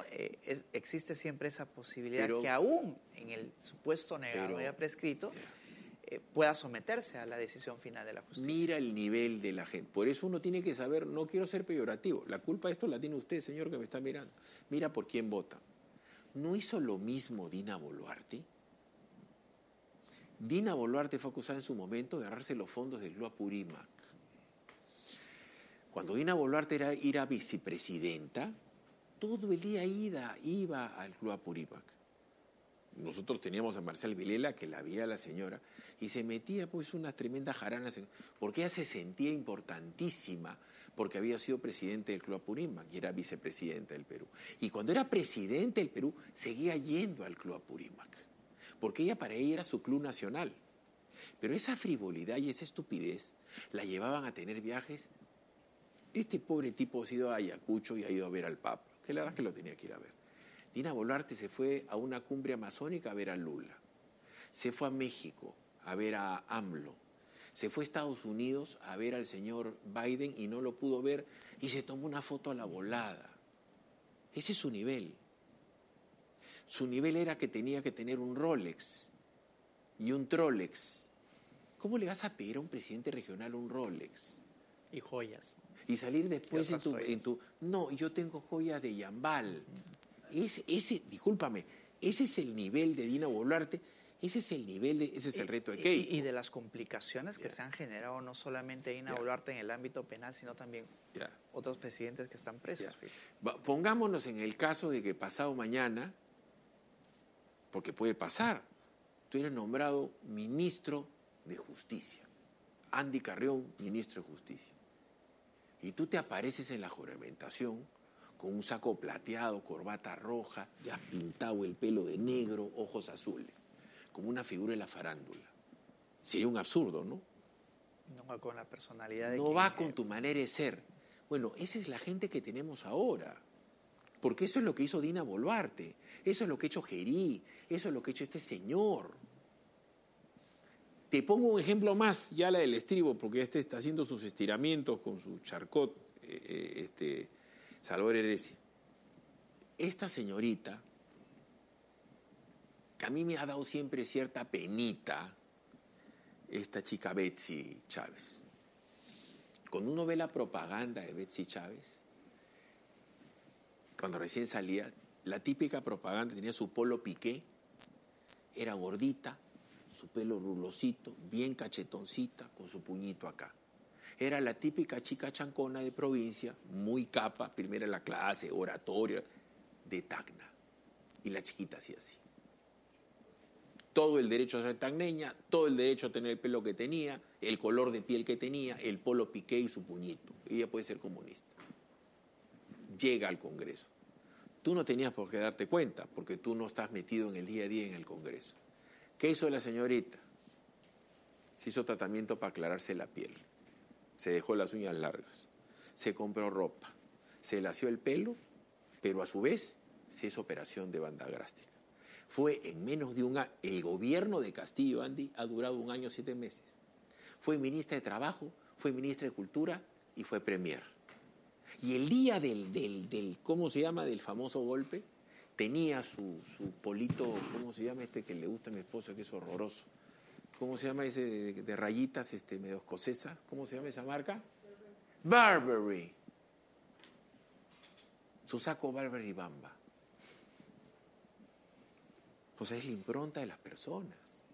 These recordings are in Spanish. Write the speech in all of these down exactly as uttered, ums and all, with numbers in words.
eh, es, existe siempre esa posibilidad pero, que aún en el supuesto negado pero, ya prescrito, yeah. eh, pueda someterse a la decisión final de la justicia. Mira el nivel de la gente. Por eso uno tiene que saber, no quiero ser peyorativo, la culpa de esto la tiene usted, señor, que me está mirando. Mira por quién vota. ¿No hizo lo mismo Dina Boluarte? Dina Boluarte fue acusada en su momento de agarrarse los fondos del Club Apurímac. Cuando Dina Boluarte era, era vicepresidenta, todo el día iba, iba al Club Apurímac. Nosotros teníamos a Marcel Vilela, que la veía la señora, y se metía pues unas tremendas jaranas, porque ella se sentía importantísima, porque había sido presidente del Club Apurímac y era vicepresidenta del Perú. Y cuando era presidente del Perú, seguía yendo al Club Apurímac, porque ella para ella era su club nacional. Pero esa frivolidad y esa estupidez la llevaban a tener viajes. Este pobre tipo ha ido a Ayacucho y ha ido a ver al Papa, que la verdad es que lo tenía que ir a ver. Dina Boluarte se fue a una cumbre amazónica a ver a Lula. Se fue a México a ver a AMLO. Se fue a Estados Unidos a ver al señor Biden y no lo pudo ver y se tomó una foto a la volada. Ese es su nivel. Su nivel era que tenía que tener un Rolex y un Trolex. ¿Cómo le vas a pedir a un presidente regional un Rolex? Y joyas. Y salir después en tu, en tu... No, yo tengo joyas de Yambal. Ese, ese, discúlpame, ese es el nivel de Dina Boluarte, ese es el nivel, de, ese es el reto de Keiko. Y, y de las complicaciones que yeah. se han generado no solamente Dina yeah. Boluarte en el ámbito penal, sino también yeah. otros presidentes que están presos. Yeah. Pongámonos en el caso de que pasado mañana, porque puede pasar, tú eres nombrado ministro de Justicia, Andy Carrión, ministro de Justicia, y tú te apareces en la juramentación con un saco plateado, corbata roja, ya pintado el pelo de negro, ojos azules, como una figura de la farándula. Sería un absurdo, ¿no? No va con la personalidad de No va con tu manera de ser. Bueno, esa es la gente que tenemos ahora. Porque eso es lo que hizo Dina Boluarte, eso es lo que ha hecho Gerí, eso es lo que ha hecho este señor. Te pongo un ejemplo más, ya la del estribo, porque este está haciendo sus estiramientos con su charcot, eh, este... Salvador Heresi. Esta señorita, que a mí me ha dado siempre cierta penita, esta chica Betsy Chávez. Cuando uno ve la propaganda de Betsy Chávez, cuando recién salía, la típica propaganda tenía su polo piqué, era gordita, su pelo rulosito, bien cachetoncita, con su puñito acá. Era la típica chica chancona de provincia, muy capa, primera en la clase, oratoria, de Tacna. Y la chiquita hacía así. Todo el derecho a ser tacneña, todo el derecho a tener el pelo que tenía, el color de piel que tenía, el polo piqué y su puñito. Ella puede ser comunista. Llega al Congreso. Tú no tenías por qué darte cuenta, porque tú no estás metido en el día a día en el Congreso. ¿Qué hizo la señorita? Se hizo tratamiento para aclararse la piel. Se dejó las uñas largas, se compró ropa, se lació el pelo, pero a su vez se hizo operación de banda gástrica. Fue en menos de un año, el gobierno de Castillo, Andy, ha durado un año, siete meses. Fue ministra de Trabajo, fue ministra de Cultura y fue premier. Y el día del, del, del ¿cómo se llama?, del famoso golpe, tenía su, su polito, ¿cómo se llama este que le gusta a mi esposo, que es horroroso? ¿Cómo se llama ese de, de rayitas este, medio escocesas? ¿Cómo se llama esa marca? Burberry. Su saco Burberry Bamba. Pues es la impronta de las personas.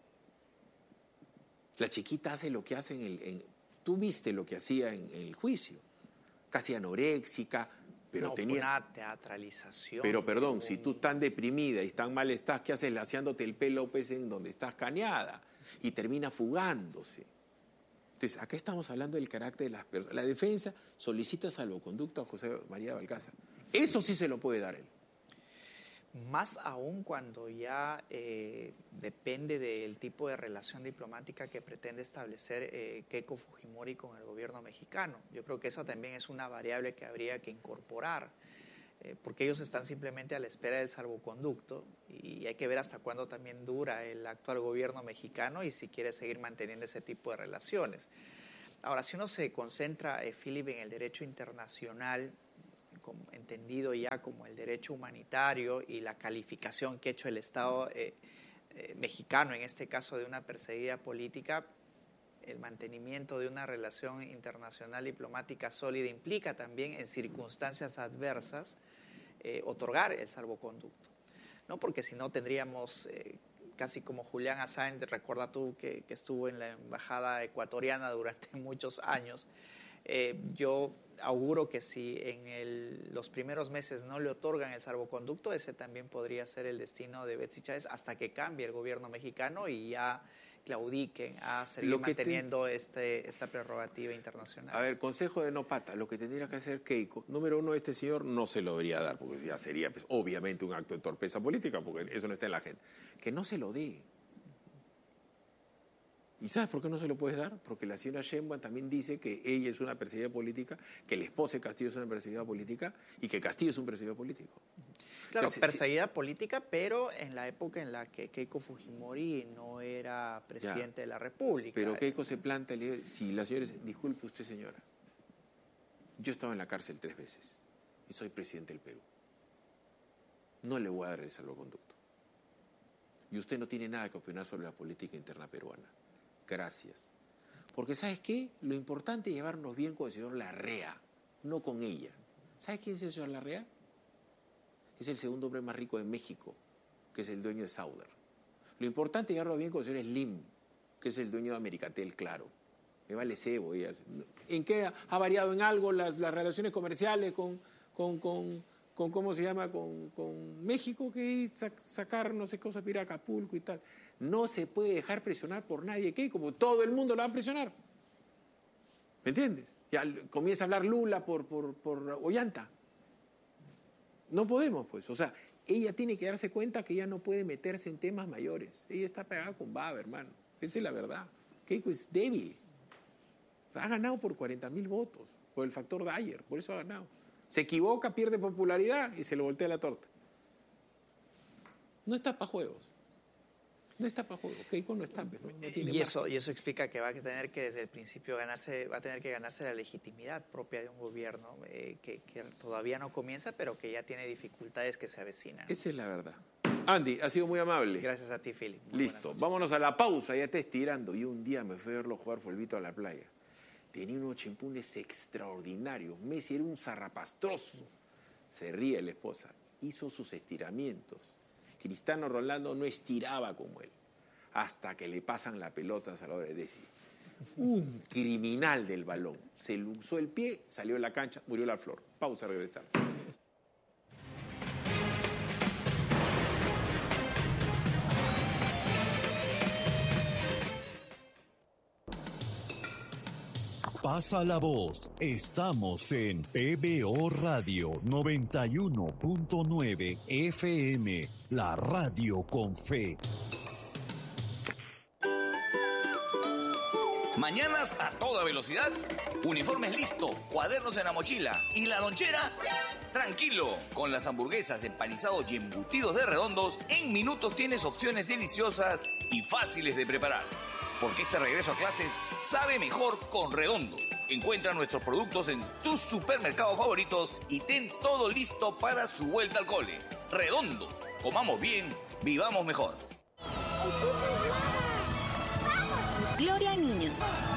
La chiquita hace lo que hace en el... En, tú viste lo que hacía en, en el juicio. Casi anoréxica, pero no, tenía... una teatralización. Pero perdón, un... si tú tan deprimida y tan mal estás, ¿qué haces laseándote el pelo pues, en donde estás caneada? Y termina fugándose. Entonces, acá estamos hablando del carácter de las personas. La defensa solicita salvoconducto a José María Balcázar. Eso sí se lo puede dar él. Más aún cuando ya eh, depende del tipo de relación diplomática que pretende establecer eh, Keiko Fujimori con el gobierno mexicano. Yo creo que esa también es una variable que habría que incorporar, eh, porque ellos están simplemente a la espera del salvoconducto y hay que ver hasta cuándo también dura el actual gobierno mexicano y si quiere seguir manteniendo ese tipo de relaciones. Ahora, si uno se concentra, eh, Philip, en el derecho internacional, en entendido ya como el derecho humanitario y la calificación que ha hecho el Estado eh, eh, mexicano, en este caso de una perseguida política, el mantenimiento de una relación internacional diplomática sólida implica también en circunstancias adversas eh, otorgar el salvoconducto, ¿no? Porque si no tendríamos, eh, casi como Julian Assange, recuerda tú que, que estuvo en la embajada ecuatoriana durante muchos años, eh, yo auguro que si en el, los primeros meses no le otorgan el salvoconducto, ese también podría ser el destino de Betsy Chávez hasta que cambie el gobierno mexicano y ya claudiquen a seguir manteniendo te... este, esta prerrogativa internacional. A ver, consejo de no pata, lo que tendría que hacer Keiko, número uno, este señor no se lo debería dar, porque ya sería pues, obviamente un acto de torpeza política, porque eso no está en la agenda. Que no se lo dé. ¿Y sabes por qué no se lo puedes dar? Porque la señora Sheinbaum también dice que ella es una perseguida política, que el esposo de Castillo es una perseguida política y que Castillo es un perseguido político. Claro, Entonces, perseguida sí, política, pero en la época en la que Keiko Fujimori no era presidente ya, de la República. Pero Keiko se planta y le dice, si la señora dice, disculpe usted señora, yo estaba en la cárcel tres veces y soy presidente del Perú. No le voy a dar el salvoconducto. Y usted no tiene nada que opinar sobre la política interna peruana. Gracias. Porque ¿sabes qué? Lo importante es llevarnos bien con el señor Larrea, no con ella. ¿Sabes quién es el señor Larrea? Es el segundo hombre más rico de México, que es el dueño de Sauder. Lo importante es llevarnos bien con el señor Slim, que es el dueño de Americatel, claro. Me vale cebo. Ella. ¿En qué ha variado en algo las, las relaciones comerciales con, con, con, con, ¿cómo se llama? Con, con México, que sacar no sé cosas para ir a Acapulco y tal. No se puede dejar presionar por nadie, que como todo el mundo lo va a presionar. ¿Me entiendes? Ya comienza a hablar Lula por, por, por Ollanta. No podemos, pues. O sea, ella tiene que darse cuenta que ella no puede meterse en temas mayores. Ella está pegada con baba, hermano. Esa es la verdad. Keiko es débil. Ha ganado por cuarenta mil votos, por el factor Dyer, por eso ha ganado. Se equivoca, pierde popularidad y se le voltea la torta. No está para juegos. No está para juego, Keiko no está. No, no tiene y, eso, y eso explica que va a tener que desde el principio ganarse, va a tener que ganarse la legitimidad propia de un gobierno eh, que, que todavía no comienza, pero que ya tiene dificultades que se avecinan. Esa es la verdad. Andy, ha sido muy amable. Gracias a ti, Philip. Listo, vámonos a la pausa, ya está estirando. Yo un día me fui a verlo jugar fulbito a la playa. Tenía unos chimpunes extraordinarios. Messi era un zarrapastroso. Se ríe la esposa. Hizo sus estiramientos. Cristiano Ronaldo no estiraba como él, hasta que le pasan la pelota a Salvador Edesi. Un criminal del balón. Se le usó el pie, salió de la cancha, murió la flor. Pausa, regresamos. Pasa la voz. Estamos en P B O Radio noventa y uno punto nueve F M, la radio con fe. Mañanas a toda velocidad, uniformes listos, cuadernos en la mochila y la lonchera. Tranquilo, con las hamburguesas, empanizados y embutidos de Redondos, en minutos tienes opciones deliciosas y fáciles de preparar. Porque este regreso a clases sabe mejor con Redondos. Encuentra nuestros productos en tus supermercados favoritos y ten todo listo para su vuelta al cole. Redondos, comamos bien, vivamos mejor. Gloria a niños.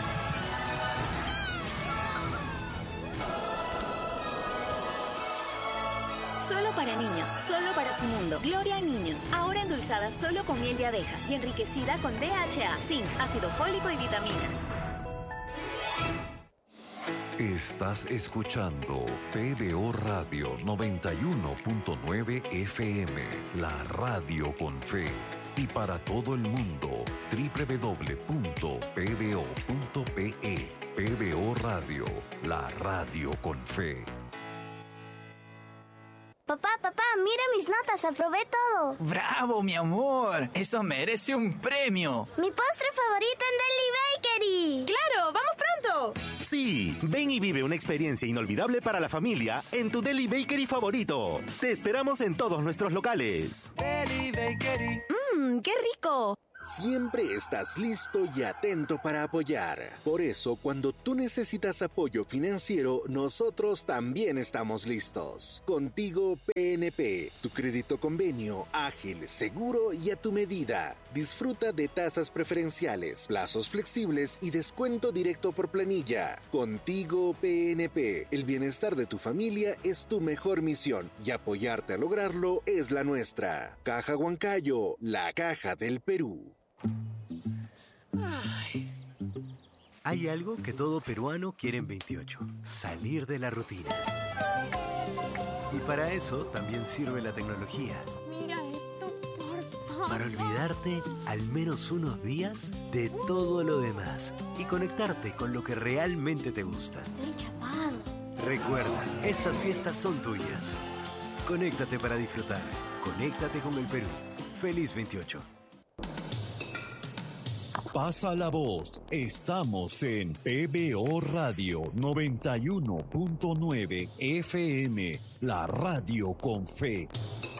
Solo para niños, solo para su mundo. Gloria a niños, ahora endulzada solo con miel de abeja y enriquecida con D H A, zinc, ácido fólico y vitaminas. Estás escuchando P B O Radio noventa y uno punto nueve F M, la radio con fe. Y para todo el mundo, doble u doble u doble u punto p b o punto p e. P B O Radio, la radio con fe. Papá, papá, mira mis notas, aprobé todo. ¡Bravo, mi amor! ¡Eso merece un premio! ¡Mi postre favorito en Deli Bakery! ¡Claro! ¡Vamos pronto! Sí, ven y vive una experiencia inolvidable para la familia en tu Deli Bakery favorito. Te esperamos en todos nuestros locales. Deli Bakery. ¡Mmm, qué rico! siempre estás listo y atento para apoyar. Por eso, cuando tú necesitas apoyo financiero, nosotros también estamos listos. Contigo P N P, tu crédito convenio, ágil, seguro y a tu medida. Disfruta de tasas preferenciales, plazos flexibles y descuento directo por planilla. Contigo P N P, el bienestar de tu familia es tu mejor misión y apoyarte a lograrlo es la nuestra. Caja Huancayo, la caja del Perú. Ay. Hay algo que todo peruano quiere en veintiocho, salir de la rutina. Y para eso también sirve la tecnología. Mira esto, por favor. Para olvidarte al menos unos días de todo lo demás y conectarte con lo que realmente te gusta. Estoy chapado. Recuerda, estas fiestas son tuyas. Conéctate para disfrutar. Conéctate con el Perú. Feliz veintiocho. Pasa la voz, estamos en P B O Radio noventa y uno punto nueve F M, la radio con fe.